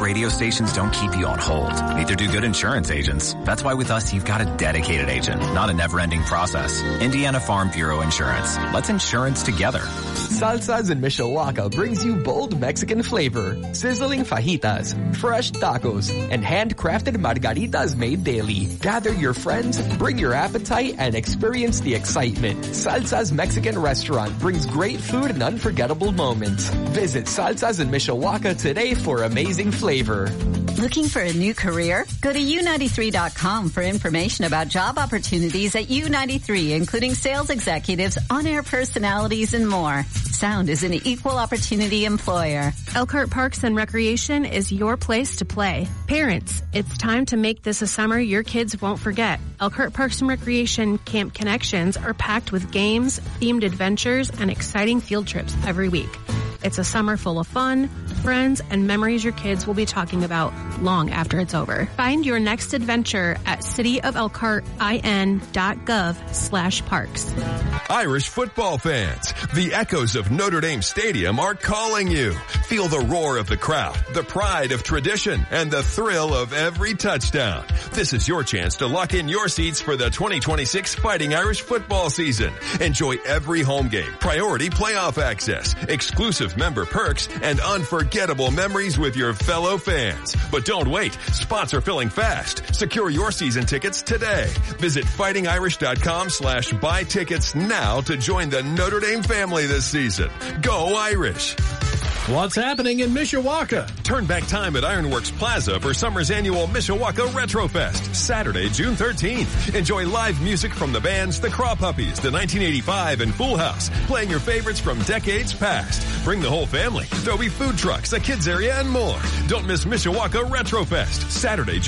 radio stations don't keep you on hold. Neither do good insurance agents. That's why with us, you've got a dedicated agent, not a never-ending process. Indiana Farm Bureau Insurance. Let's insurance together. Salsas in Mishawaka brings you bold Mexican flavor, sizzling fajitas, fresh tacos, and handcrafted margaritas made daily. Gather your friends, bring your appetite, and experience the excitement. Salsa's Mexican restaurant brings great food and unforgettable moments. Visit Salsa's in Mishawaka today for amazing flavor. Looking for a new career? Go to U93.com for information about job opportunities at U93, including sales executives, on-air personalities, and more. Sound is an equal opportunity employer. Elkhart Parks and Recreation is your place to play. Parents, it's time to make this a summer your kids won't forget. Elkhart Parks and Recreation Camp Connections are packed with games, themed adventures, and exciting field trips every week. It's a summer full of fun, friends, and memories your kids will be talking about long after it's over. Find your next adventure at cityofelkhartin.gov/parks. Irish football fans, the echoes of Notre Dame Stadium are calling you. Feel the roar of the crowd, the pride of tradition, and the thrill of every touchdown. This is your chance to lock in your seats for the 2026 Fighting Irish football season. Enjoy every home game, priority playoff access, exclusive member perks, and unforgettable memories with your fellow fans. But don't wait. Spots are filling fast. Secure your season tickets today. Visit fightingirish.com/buy tickets now to join the Notre Dame family this season. Go Irish! What's happening in Mishawaka? Turn back time at Ironworks Plaza for summer's annual Mishawaka Retrofest, Saturday, June 13th. Enjoy live music from the bands The Craw Puppies, The 1985, and Fool House, playing your favorites from decades past. Bring the whole family. There'll be food trucks, a kids area, and more. Don't miss Mishawaka Retrofest, Saturday, June